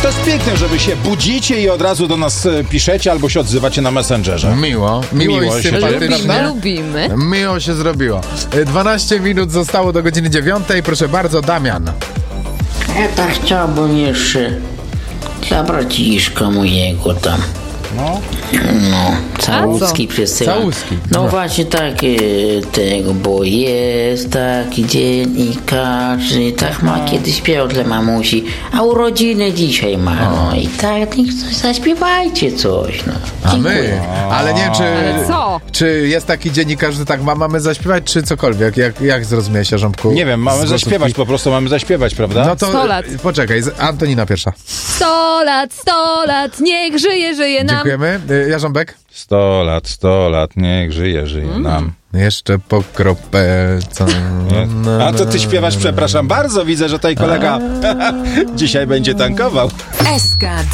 To jest piękne, że wy się budzicie i od razu do nas piszecie albo się odzywacie na Messengerze. Miło i się sympatycznie. Lubimy. Miło się zrobiło. 12 minut zostało do godziny 9. Proszę bardzo, Damian. Ja tak chciałbym jeszcze dla braciszka mojego tam. No, całuski przesyłam. Całuski. No właśnie tak tego, bo jest taki dziennikarz, tak ma kiedyś śpiewał dla mamusi, a urodziny dzisiaj ma, no i tak, niech coś zaśpiewajcie coś, no. A my? Ale nie wiem, Ale co? czy jest taki dziennikarz, że tak mamy zaśpiewać, czy cokolwiek? Jak zrozumiałeś, Jarząbku? Nie wiem, mamy Z zaśpiewać, głosówki? po prostu mamy zaśpiewać, prawda? No to 100 lat. Poczekaj, Antonina pierwsza. 100 lat, niech żyje nam. Dziękujemy. Jarząbek? 100 lat, niech żyje nam. Jeszcze po kropelce. A to ty śpiewasz, przepraszam bardzo, widzę, że tutaj kolega dzisiaj będzie tankował. SK